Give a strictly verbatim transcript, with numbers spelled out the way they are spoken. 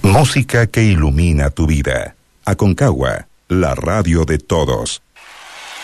Música que ilumina tu vida. Aconcagua, la radio de todos.